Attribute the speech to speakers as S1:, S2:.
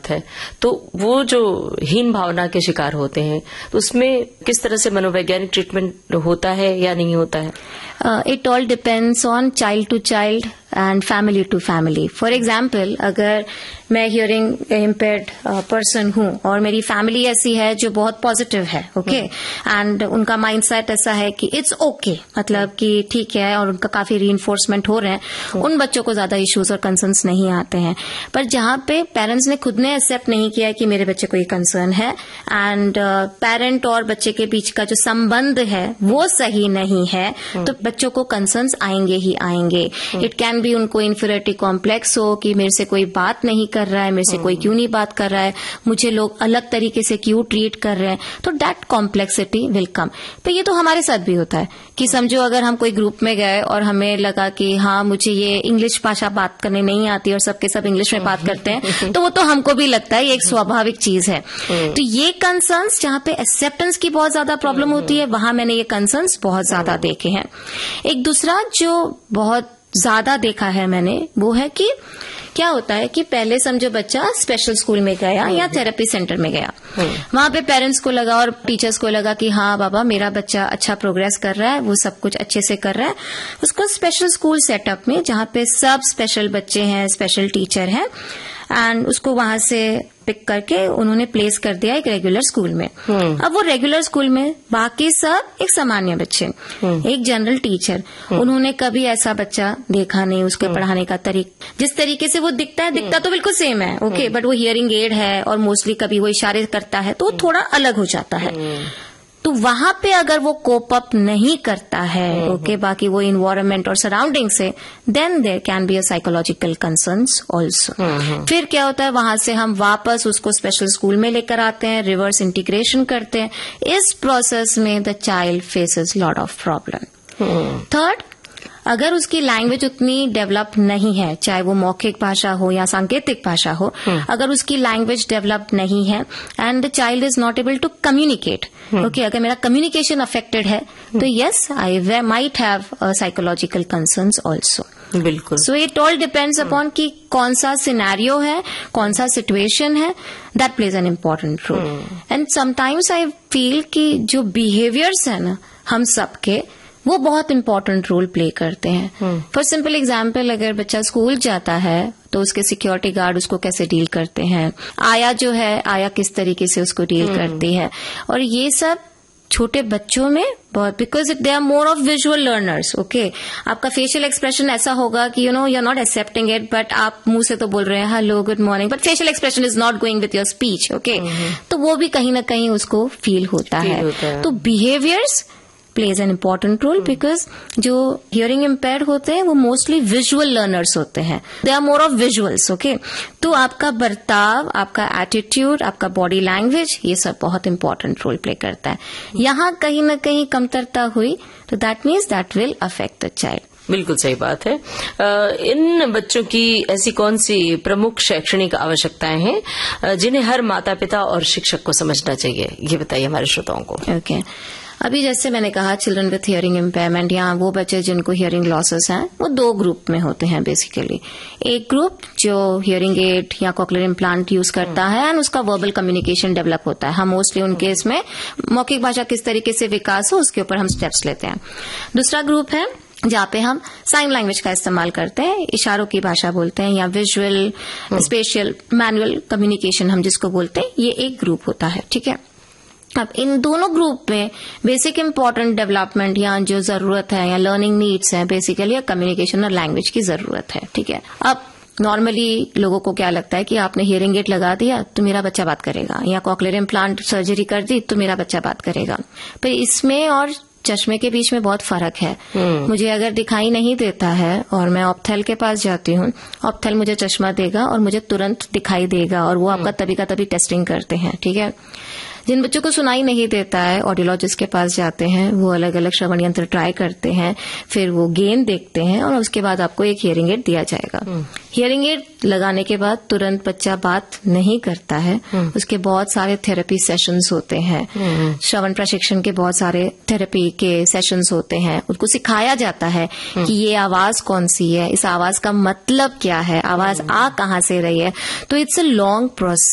S1: बात है। तो वो जो हीन भावना के शिकार होते हैं, तो उसमें किस तरह से मनोवैज्ञानिक ट्रीटमेंट होता है या नहीं होता है?
S2: It all depends on child to child and family to family. For example, अगर मैं हियरिंग इम्पेयर्ड पर्सन हूँ और मेरी फैमिली ऐसी है जो बहुत पॉजिटिव है, ओके, एंड उनका माइंडसेट ऐसा है कि इट्स ओके, मतलब कि ठीक है, और उनका काफी रीइंफोर्समेंट हो रहे हैं, उन बच्चों को ज्यादा इश्यूज और कंसर्न्स नहीं आते हैं। पर जहां पे पेरेंट्स ने खुद ने एक्सेप्ट नहीं किया कि मेरे बच्चे को ये कंसर्न है, एंड पेरेंट और बच्चे के बीच का जो संबंध है वो सही नहीं है, तो बच्चों को कंसर्न्स आएंगे ही आएंगे। इट कैन बी उनको इन्फीरियरिटी कॉम्प्लेक्स हो कि मेरे से कोई बात नहीं कर रहा है, मेरे से कोई क्यों नहीं बात कर रहा है, मुझे लोग अलग तरीके से क्यों ट्रीट कर रहे हैं, तो दैट कॉम्प्लेक्सिटी विल कम। तो ये तो हमारे साथ भी होता है कि समझो अगर हम कोई ग्रुप में गए और हमें लगा कि हाँ मुझे ये इंग्लिश भाषा बात करने नहीं आती और सबके सब इंग्लिश में बात करते हैं, तो वो तो हमको भी लगता है ये एक स्वाभाविक चीज है। तो ये कंसर्न्स जहां पे एक्सेप्टेंस की बहुत ज्यादा प्रॉब्लम होती है, वहां मैंने ये कंसर्न्स बहुत ज्यादा देखे हैं। एक दूसरा जो बहुत ज्यादा देखा है मैंने, वो है कि क्या होता है कि पहले समझो बच्चा स्पेशल स्कूल में गया या थेरेपी सेंटर में गया, वहां पे पेरेंट्स को लगा और टीचर्स को लगा कि हाँ बाबा मेरा बच्चा अच्छा प्रोग्रेस कर रहा है, वो सब कुछ अच्छे से कर रहा है, उसको स्पेशल स्कूल सेटअप में जहां पे सब स्पेशल बच्चे हैं, स्पेशल टीचर हैं, एंड उसको वहां से पिक करके उन्होंने प्लेस कर दिया एक रेगुलर स्कूल में। अब वो रेगुलर स्कूल में बाकी सब एक सामान्य बच्चे, एक जनरल टीचर, उन्होंने कभी ऐसा बच्चा देखा नहीं, उसके पढ़ाने का जिस तरीके से वो दिखता तो बिल्कुल सेम है, ओके, बट वो हियरिंग एड है और मोस्टली कभी वो इशारे करता है, तो वो थोड़ा अलग हो जाता है। तो वहां पे अगर वो कोप अप नहीं करता है, ओके, बाकी वो इन्वायरमेंट और सराउंडिंग से, then there can be a psychological concerns also. फिर क्या होता है, वहां से हम वापस उसको स्पेशल स्कूल में लेकर आते हैं, रिवर्स इंटीग्रेशन करते हैं। इस प्रोसेस में the child faces lot of problem. Third, अगर उसकी लैंग्वेज उतनी डेवलप नहीं है, चाहे वो मौखिक भाषा हो या सांकेतिक भाषा हो, अगर उसकी लैंग्वेज डेवलप नहीं है and the child is not able to communicate, okay, अगर मेरा कम्युनिकेशन अफेक्टेड है, तो yes I might have psychological concerns also.
S1: बिल्कुल।
S2: So it all depends upon कि कौन सा सिनेरियो है, कौन सा सिचुएशन है, that plays an important role. And sometimes I feel कि जो बिहेवियर्स है ना हम सबके, वो बहुत इंपॉर्टेंट रोल प्ले करते हैं। फॉर सिंपल एग्जाम्पल, अगर बच्चा स्कूल जाता है तो उसके सिक्योरिटी गार्ड उसको कैसे डील करते हैं, आया जो है, आया किस तरीके से उसको डील करती है, और ये सब छोटे बच्चों में बहुत, because they are more of visual learners, okay. आपका फेशियल एक्सप्रेशन ऐसा होगा कि you are not accepting it, but आप मुंह से तो बोल रहे हैं hello good morning, but facial expression is not going with your speech, okay. तो वो भी कहीं ना कहीं उसको फील होता है। तो behaviours plays an important role because जो hearing impaired होते हैं वो mostly visual learners होते हैं, they are more of visuals, okay। तो आपका बर्ताव, आपका attitude, आपका body language, ये सब बहुत important role play करता है। यहाँ कहीं ना कहीं कमतरता हुई तो that means that will affect the child।
S1: बिल्कुल सही बात है। इन बच्चों की ऐसी कौन सी प्रमुख शैक्षणिक आवश्यकताएं हैं जिन्हें हर माता पिता और शिक्षक को समझना चाहिए, ये बताइए हमारे श्रोताओं को।
S2: ओके, अभी जैसे मैंने कहा चिल्ड्रन विथ हियरिंग इम्पेयरमेंट या वो बच्चे जिनको हियरिंग लॉसेस हैं, वो दो ग्रुप में होते हैं बेसिकली। एक ग्रुप जो हियरिंग एड या कॉक्लियर इम्प्लांट यूज करता है एंड उसका वर्बल कम्युनिकेशन डेवलप होता है, हम मोस्टली उनके इसमें मौखिक भाषा किस तरीके से विकास हो उसके ऊपर हम स्टेप्स लेते हैं। दूसरा ग्रुप है जहाँ पे हम साइन लैंग्वेज का इस्तेमाल करते हैं, इशारों की भाषा बोलते हैं या विजुअल स्पेशियल मैनुअल कम्युनिकेशन हम जिसको बोलते हैं, ये एक ग्रुप होता है, ठीक है। अब इन दोनों ग्रुप में बेसिक इम्पोर्टेंट डेवलपमेंट या जो जरूरत है या लर्निंग नीड्स है बेसिकली कम्युनिकेशन और लैंग्वेज की जरूरत है, ठीक है। अब नॉर्मली लोगों को क्या लगता है कि आपने हियरिंग एड लगा दिया तो मेरा बच्चा बात करेगा, या कॉक्लियर इम्प्लांट सर्जरी कर दी तो मेरा बच्चा बात करेगा। पर इसमें और चश्मे के बीच में बहुत फर्क है। मुझे अगर दिखाई नहीं देता है और मैं ऑप्थेल के पास जाती हूँ, ऑप्थेल मुझे चश्मा देगा और मुझे तुरंत दिखाई देगा, और वो आपका तभी का तभी टेस्टिंग करते हैं, ठीक है। जिन बच्चों को सुनाई नहीं देता है, ऑडियोलॉजिस्ट के पास जाते हैं, वो अलग अलग श्रवण यंत्र ट्राई करते हैं, फिर वो गेन देखते हैं और उसके बाद आपको एक हियरिंग एड दिया जाएगा। हियरिंग एड लगाने के बाद तुरंत बच्चा बात नहीं करता है, उसके बहुत सारे थेरेपी सेशंस होते हैं, श्रवण प्रशिक्षण के बहुत सारे थेरेपी के सेशंस होते हैं, उसको सिखाया जाता है कि ये आवाज कौन सी है, इस आवाज का मतलब क्या है, आवाज आ कहाँ से रही है। तो इट्स अ लॉन्ग प्रोसेस।